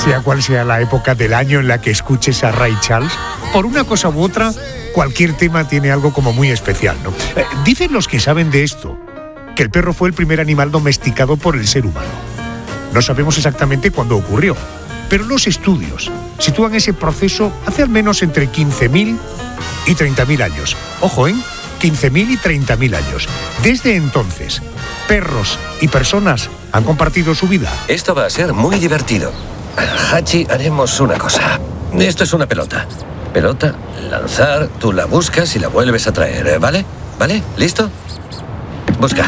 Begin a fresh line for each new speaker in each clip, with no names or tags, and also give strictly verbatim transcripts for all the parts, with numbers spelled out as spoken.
Sea cual sea la época del año en la que escuches a Ray Charles, por una cosa u otra, cualquier tema tiene algo como muy especial, ¿no? Eh, dicen los que saben de esto que el perro fue el primer animal domesticado por el ser humano. No sabemos exactamente cuándo ocurrió, pero los estudios sitúan ese proceso hace al menos entre quince mil y treinta mil años. Ojo, ¿eh? quince mil y treinta mil años. Desde entonces, perros y personas han compartido su vida.
Esto va a ser muy divertido. Hachi, haremos una cosa. Esto es una pelota. Pelota, lanzar, tú la buscas y la vuelves a traer, ¿vale? ¿Vale? ¿Listo? Busca.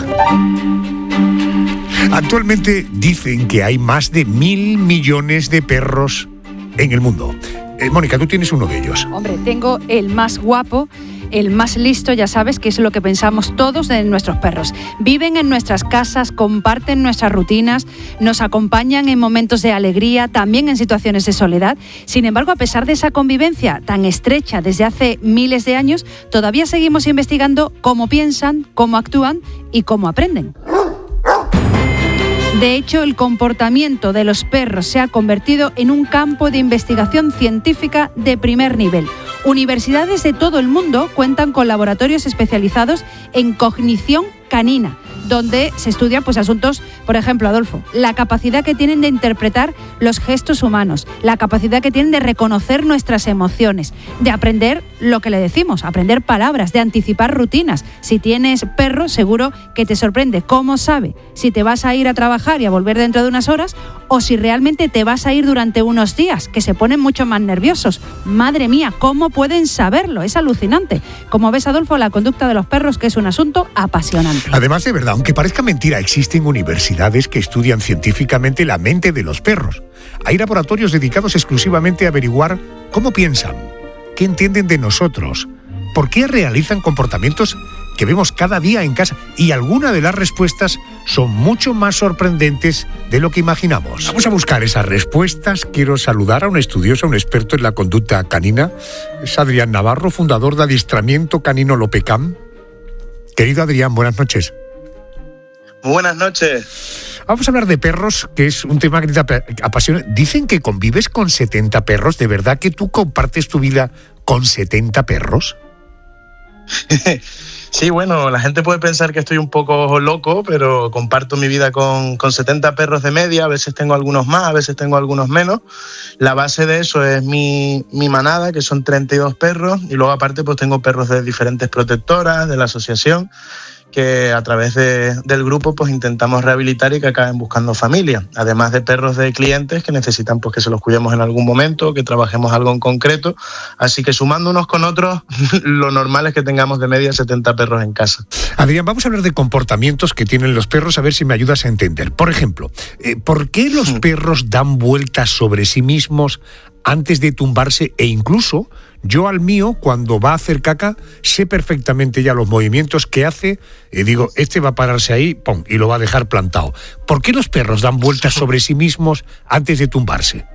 Actualmente dicen que hay más de mil millones de perros en el mundo. Eh, Mónica, tú tienes uno de ellos.
Hombre, tengo el más guapo, el más listo, ya sabes, que es lo que pensamos todos de nuestros perros. Viven en nuestras casas, comparten nuestras rutinas, nos acompañan en momentos de alegría, también en situaciones de soledad. Sin embargo, a pesar de esa convivencia tan estrecha desde hace miles de años, todavía seguimos investigando cómo piensan, cómo actúan y cómo aprenden. De hecho, el comportamiento de los perros se ha convertido en un campo de investigación científica de primer nivel. Universidades de todo el mundo cuentan con laboratorios especializados en cognición canina, donde se estudian pues, asuntos, por ejemplo, Adolfo, la capacidad que tienen de interpretar los gestos humanos, la capacidad que tienen de reconocer nuestras emociones, de aprender lo que le decimos, aprender palabras, de anticipar rutinas. Si tienes perro, seguro que te sorprende cómo sabe si te vas a ir a trabajar y a volver dentro de unas horas o si realmente te vas a ir durante unos días, que se ponen mucho más nerviosos. Madre mía, ¿cómo pueden saberlo? Es alucinante. Como ves, Adolfo, la conducta de los perros, que es un asunto apasionante.
Además, de verdad, aunque parezca mentira, existen universidades que estudian científicamente la mente de los perros. Hay laboratorios dedicados exclusivamente a averiguar cómo piensan, qué entienden de nosotros, por qué realizan comportamientos que vemos cada día en casa, y algunas de las respuestas son mucho más sorprendentes de lo que imaginamos. Vamos a buscar esas respuestas. Quiero saludar a un estudioso, a un experto en la conducta canina. Es Adrián Navarro, fundador de Adiestramiento Canino Lopecam. Querido Adrián, buenas noches.
Buenas noches.
Vamos a hablar de perros, que es un tema que te apasiona. Dicen que convives con setenta perros. ¿De verdad que tú compartes tu vida con setenta perros?
Sí, bueno, la gente puede pensar que estoy un poco loco, pero comparto mi vida con, con setenta perros de media. A veces tengo algunos más, a veces tengo algunos menos. La base de eso es mi, mi manada, que son treinta y dos perros, y luego aparte pues tengo perros de diferentes protectoras, de la asociación, que a través de, del grupo pues intentamos rehabilitar y que acaben buscando familia, además de perros de clientes que necesitan pues que se los cuidemos en algún momento, que trabajemos algo en concreto. Así que sumando unos con otros, lo normal es que tengamos de media setenta perros en casa.
Adrián, vamos a hablar de comportamientos que tienen los perros, a ver si me ayudas a entender. Por ejemplo, eh, ¿por qué los perros dan vueltas sobre sí mismos antes de tumbarse? E incluso yo al mío, cuando va a hacer caca, sé perfectamente ya los movimientos que hace y digo, este va a pararse ahí, pum, y lo va a dejar plantado. ¿Por qué los perros dan vueltas sobre sí mismos antes de tumbarse?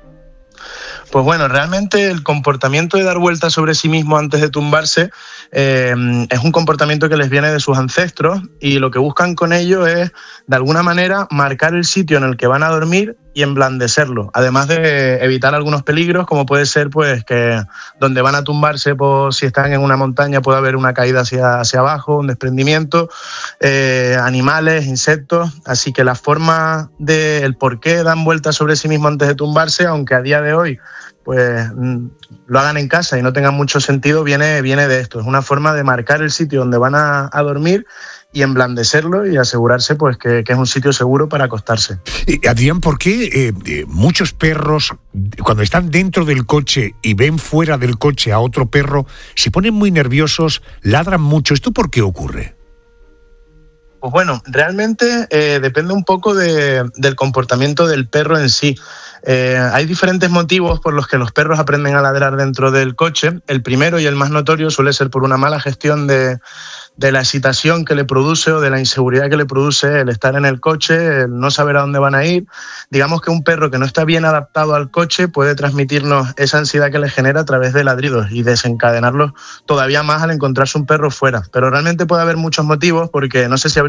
Pues bueno, realmente el comportamiento de dar vueltas sobre sí mismo antes de tumbarse eh, es un comportamiento que les viene de sus ancestros, y lo que buscan con ello es, de alguna manera, marcar el sitio en el que van a dormir y emblandecerlo, además de evitar algunos peligros, como puede ser pues que donde van a tumbarse, pues, si están en una montaña, puede haber una caída hacia, hacia abajo, un desprendimiento, eh, animales, insectos. Así que la forma del por qué dan vueltas sobre sí mismo antes de tumbarse, aunque a día de hoy pues lo hagan en casa y no tengan mucho sentido, viene, viene de esto. Es una forma de marcar el sitio donde van a, a dormir y emblandecerlo y asegurarse pues que, que es un sitio seguro para acostarse.
Eh, Adrián, ¿por qué eh, eh, muchos perros, cuando están dentro del coche y ven fuera del coche a otro perro, se ponen muy nerviosos, ladran mucho? ¿Esto por qué ocurre?
Pues bueno, realmente eh, depende un poco de, del comportamiento del perro en sí. Eh, hay diferentes motivos por los que los perros aprenden a ladrar dentro del coche. El primero y el más notorio suele ser por una mala gestión de, de la excitación que le produce o de la inseguridad que le produce el estar en el coche, el no saber a dónde van a ir. Digamos que un perro que no está bien adaptado al coche puede transmitirnos esa ansiedad que le genera a través de ladridos y desencadenarlos todavía más al encontrarse un perro fuera. Pero realmente puede haber muchos motivos, porque no sé si habría